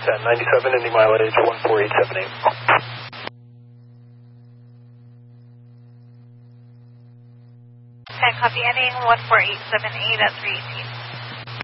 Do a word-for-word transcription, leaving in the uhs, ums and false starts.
ten ninety-seven, ending mileage one four eight seven eight. ten, copy, ending one four eight seven eight at three eighteen.